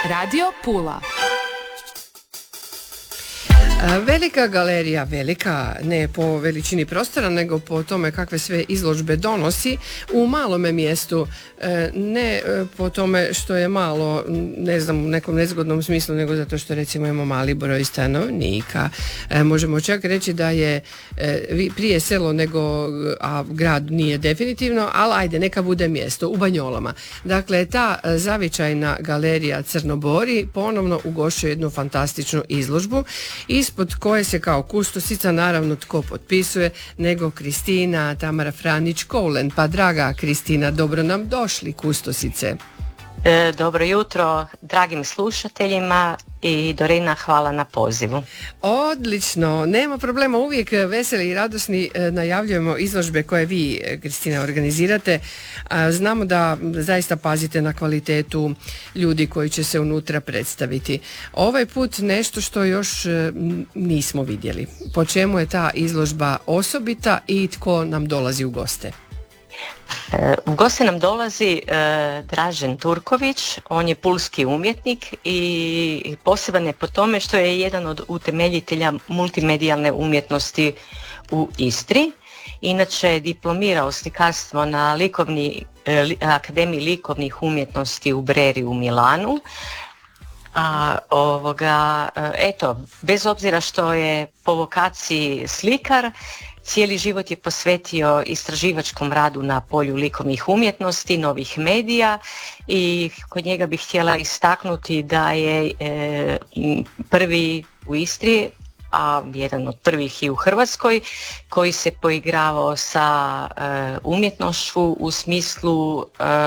Radio Pula. Velika galerija, velika ne po veličini prostora nego po tome kakve sve izložbe donosi u malome mjestu, ne po tome što je malo, ne znam, u nekom nezgodnom smislu, nego zato što recimo imamo mali broj stanovnika. Možemo čak reći da je prije selo nego, a grad nije definitivno, ali ajde, neka bude mjesto u Banjolama. Dakle, ta zavičajna galerija Crnobori ponovno ugošćuje jednu fantastičnu izložbu ispod koje se kao kustosica, naravno tko potpisuje, nego Kristina Tamara Franić-Koulen. Pa draga Kristina, dobro nam došli kustosice. Dobro jutro dragim slušateljima i Dorina, hvala na pozivu. Odlično, nema problema, uvijek veseli i radosni najavljujemo izložbe koje vi, Kristina, organizirate. Znamo da zaista pazite na kvalitetu ljudi koji će se unutra predstaviti. Ovaj put nešto što još nismo vidjeli. Po čemu je ta izložba osobita i tko nam dolazi u goste? U goste nam dolazi Dražen Turković, on je pulski umjetnik i poseban je po tome što je jedan od utemeljitelja multimedijalne umjetnosti u Istri. Inače je diplomirao slikarstvo na Akademiji likovnih umjetnosti u Breri u Milanu. Bez obzira što je po vokaciji slikar, cijeli život je posvetio istraživačkom radu na polju likovnih umjetnosti, novih medija i kod njega bih htjela istaknuti da je prvi u Istri, a jedan od prvih i u Hrvatskoj, koji se poigravao sa umjetnošću u smislu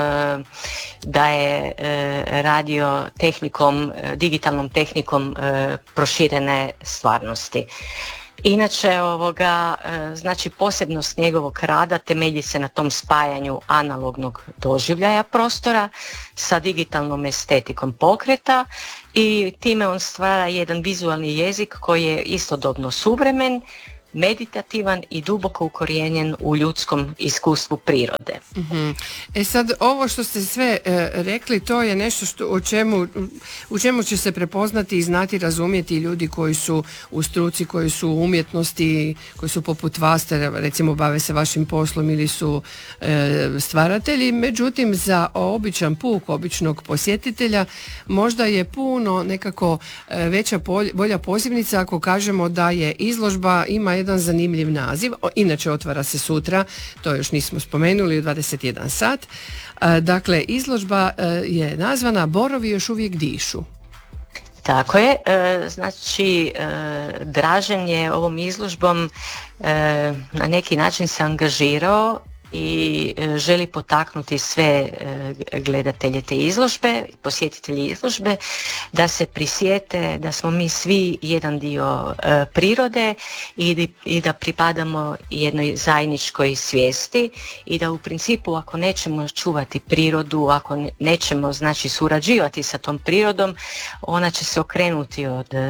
da je radio digitalnom tehnikom proširene stvarnosti. Inače, znači posebnost njegovog rada temelji se na tom spajanju analognog doživljaja prostora sa digitalnom estetikom pokreta i time on stvara jedan vizualni jezik koji je istodobno suvremen, meditativan i duboko ukorijenjen u ljudskom iskustvu prirode. Mm-hmm. Sad, ovo što ste sve rekli, to je nešto u čemu će se prepoznati i znati razumjeti ljudi koji su u struci, koji su u umjetnosti, koji su poput vas, recimo bave se vašim poslom ili su stvaratelji. Međutim, za običan puk, običnog posjetitelja, možda je puno nekako veća, bolja pozivnica ako kažemo da je izložba ima jedan zanimljiv naziv, inače otvara se sutra, to još nismo spomenuli, u 21 sat. Dakle, izložba je nazvana Borovi još uvijek dišu. Tako je, znači Dražen je ovom izložbom na neki način se angažirao i želi potaknuti sve gledatelje te izložbe, posjetitelji izložbe, da se prisjete da smo mi svi jedan dio prirode i da pripadamo jednoj zajedničkoj svijesti i da u principu ako nećemo čuvati prirodu, ako nećemo znači surađivati sa tom prirodom, ona će se okrenuti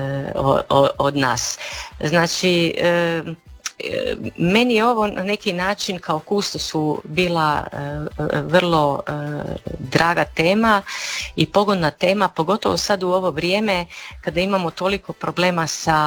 od nas. Znači, meni je ovo na neki način kao kustosu bila vrlo draga tema i pogodna tema, pogotovo sad u ovo vrijeme kada imamo toliko problema sa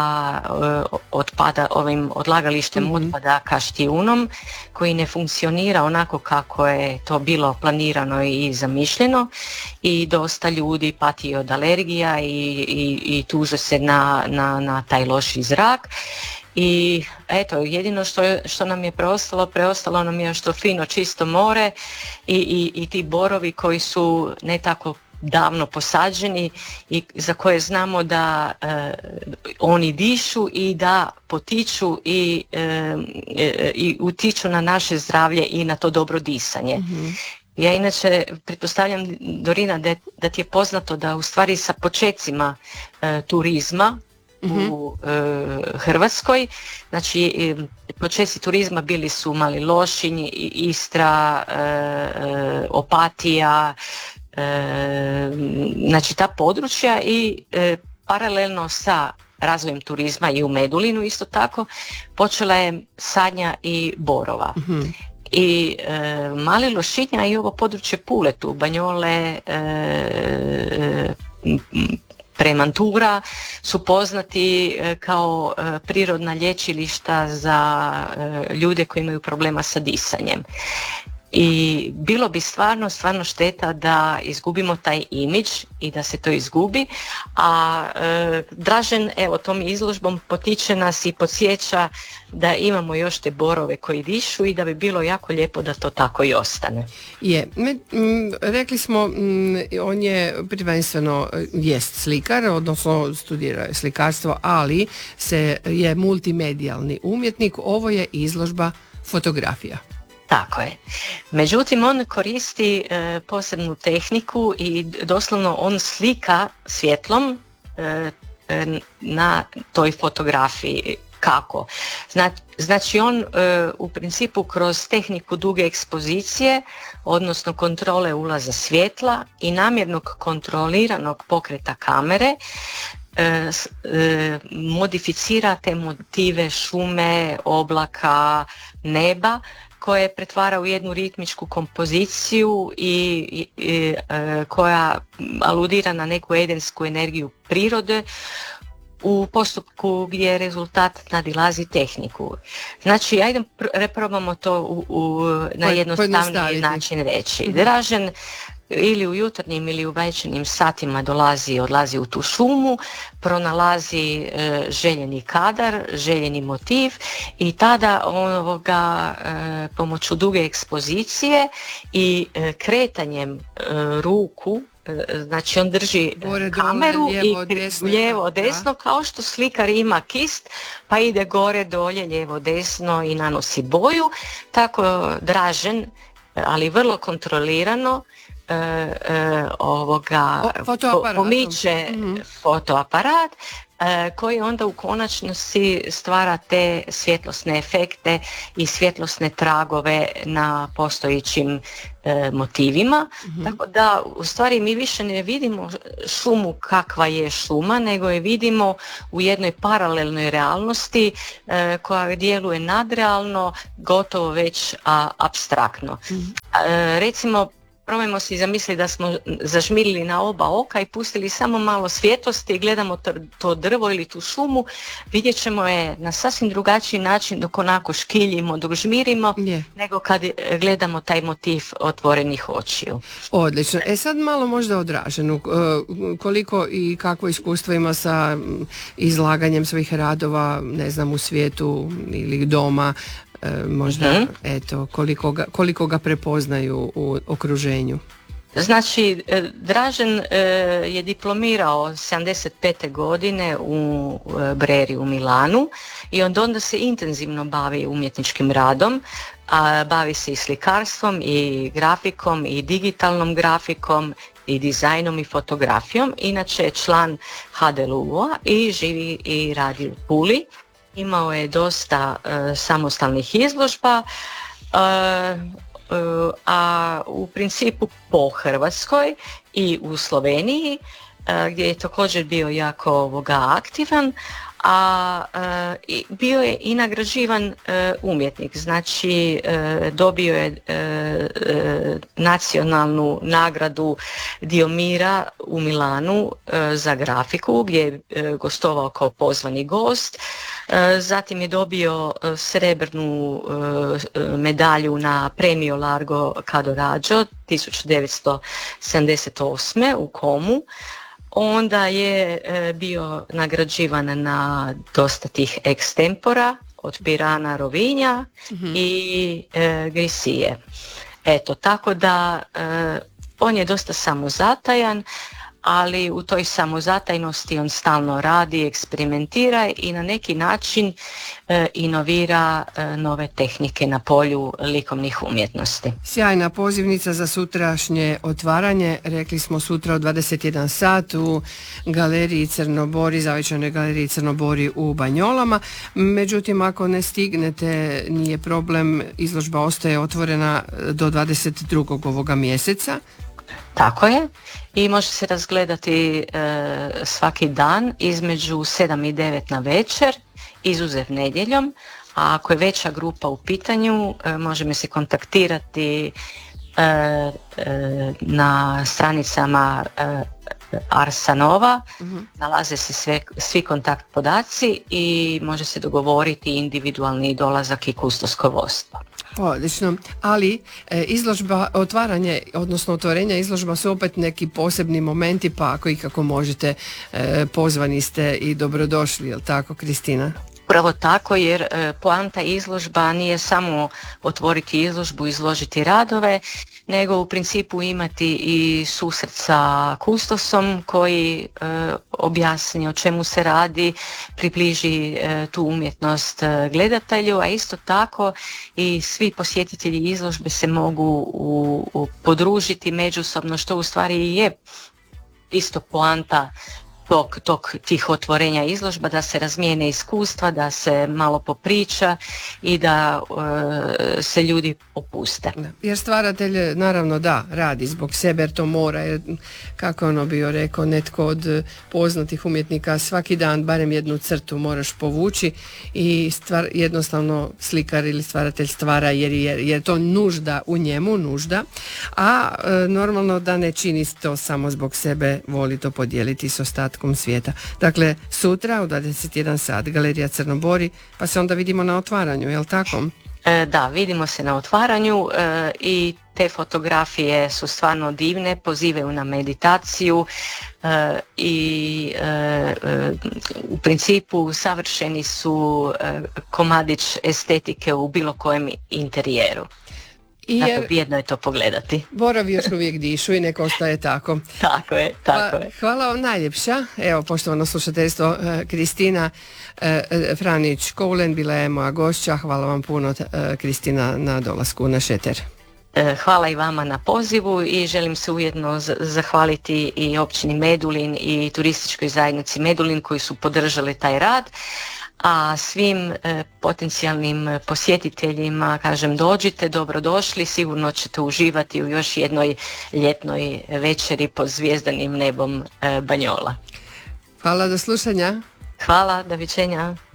ovim odlagalištem otpada Kaštijunom koji ne funkcionira onako kako je to bilo planirano i zamišljeno i dosta ljudi pati od alergija i tuže se na taj loši zrak. I eto, jedino što nam je preostalo nam je još to fino čisto more i ti borovi koji su ne tako davno posađeni i za koje znamo da oni dišu i da potiču i utiču na naše zdravlje i na to dobro disanje. Mm-hmm. Ja inače pretpostavljam, Dorina, da ti je poznato da u stvari sa počecima turizma u Hrvatskoj, znači počeci turizma bili su Mali Lošinj, Istra, Opatija, znači ta područja i paralelno sa razvojem turizma i u Medulinu isto tako počela je sadnja i borova. Mm-hmm. I Mali Lošinj i ovo područje Pule tu, Banjole, Premantura su poznati kao prirodna lječilišta za ljude koji imaju problema sa disanjem. I bilo bi stvarno šteta da izgubimo taj imidž i da se to izgubi, a Dražen evo tom izložbom potiče nas i podsjeća da imamo još te borove koji dišu i da bi bilo jako lijepo da to tako i ostane. Rekli smo, on je prvenstveno jest slikar, odnosno studira je slikarstvo, ali je multimedijalni umjetnik. Ovo je izložba fotografija. Tako je. Međutim, on koristi posebnu tehniku i doslovno on slika svjetlom na toj fotografiji. Kako? Znači on u principu kroz tehniku duge ekspozicije, odnosno kontrole ulaza svjetla i namjernog kontroliranog pokreta kamere, modificira te motive šume, oblaka, neba, koje pretvara u jednu ritmičku kompoziciju i koja aludira na neku edensku energiju prirode u postupku gdje rezultat nadilazi tehniku. Znači, ajde probamo to na jednostavniji način reći. Dražen ili u jutarnjim ili u večernjim satima odlazi u tu šumu, pronalazi željeni kadar, željeni motiv i tada pomoću duge ekspozicije i kretanjem ruku, znači on drži kameru lijevo desno kao što slikar ima kist pa ide gore dolje lijevo desno i nanosi boju, tako Dražen, ali vrlo kontrolirano pomiče fotoaparat koji onda u konačnosti stvara te svjetlosne efekte i svjetlosne tragove na postojećim motivima. Tako da u stvari mi više ne vidimo šumu kakva je šuma, nego je vidimo u jednoj paralelnoj realnosti koja djeluje nadrealno, gotovo već apstraktno. Recimo, probajmo si zamisliti da smo zažmirili na oba oka i pustili samo malo svjetlosti i gledamo to drvo ili tu šumu, vidjet ćemo je na sasvim drugačiji način dok onako škiljimo, dok žmirimo, nego kad gledamo taj motiv otvorenih očiju. Odlično. Sad malo možda o Draženu. Koliko i kakvo iskustvo ima sa izlaganjem svojih radova, ne znam, u svijetu ili doma, možda, eto, koliko ga prepoznaju u okruženju? Znači, Dražen je diplomirao 75. godine u Breri u Milanu i onda se intenzivno bavi umjetničkim radom, a bavi se i slikarstvom i grafikom i digitalnom grafikom i dizajnom i fotografijom. Inače je član HDLU-a i živi i radi u Puli. Imao je dosta samostalnih izložba, a u principu po Hrvatskoj i u Sloveniji, gdje je također bio jako aktivan, a bio je i nagrađivan umjetnik. Znači dobio je nacionalnu nagradu Diomira u Milanu za grafiku, gdje je gostovao kao pozvani gost. Zatim je dobio srebrnu medalju na Premio Largo Cadoraggio 1978. u Komu. Onda je bio nagrađivan na dosta tih ekstempora od Pirana, Rovinja i Grisije. Eto, tako da on je dosta samozatajan, ali u toj samozatajnosti on stalno radi, eksperimentira i na neki način inovira nove tehnike na polju likovnih umjetnosti. Sjajna pozivnica za sutrašnje otvaranje, rekli smo sutra od 21 sat u galeriji Crnobori, Zavičajnoj galeriji Crnobori u Banjolama. Međutim, ako ne stignete, nije problem, izložba ostaje otvorena do 22. ovoga mjeseca. Tako je, i može se razgledati svaki dan između 7 i 9 na večer, izuzev nedjeljom, a ako je veća grupa u pitanju, može me se kontaktirati na stranicama Arsanova, nalaze se svi kontakt podaci i može se dogovoriti individualni dolazak i kustosko vodstvo. Odlično, ali izložba, otvaranje, odnosno otvorenja izložba su opet neki posebni momenti, pa ako ikako možete, pozvani ste i dobrodošli, jel tako, Kristina? Upravo tako, jer poanta izložba nije samo otvoriti izložbu, izložiti radove, nego u principu imati i susret sa kustosom koji objasni o čemu se radi, približi tu umjetnost gledatelju, a isto tako i svi posjetitelji izložbe se mogu podružiti međusobno, što u stvari i je isto poanta tih otvorenja izložba, da se razmijene iskustva, da se malo popriča i da se ljudi opuste. Jer stvaratelj naravno da radi zbog sebe, jer to mora, jer kako ono bio rekao netko od poznatih umjetnika, svaki dan barem jednu crtu moraš povući i jednostavno slikar ili stvaratelj stvara jer je to nužda u njemu, nužda, a normalno da ne čini to samo zbog sebe, voli to podijeliti s ostatkom svijeta. Dakle, sutra u 21 sat Galerija Crnobori, pa se onda vidimo na otvaranju, jel tako? Da, vidimo se na otvaranju i te fotografije su stvarno divne, pozivaju na meditaciju i u principu savršeni su komadić estetike u bilo kojem interijeru. Dakle, vrijedno je to pogledati. Borovi još uvijek dišu i nek ostaje tako. Tako je, tako je. Hvala vam najljepša. Evo, poštovano slušateljstvo, Kristina Franić-Koulen bila je moja gošća. Hvala vam puno, Kristina, na dolasku na Šeter. Hvala i vama na pozivu i želim se ujedno zahvaliti i općini Medulin i turističkoj zajednici Medulin koji su podržali taj rad. A svim potencijalnim posjetiteljima kažem, dođite, dobrodošli, sigurno ćete uživati u još jednoj ljetnoj večeri pod zvjezdanim nebom Banjola. Hvala, do slušanja. Hvala, doviđenja.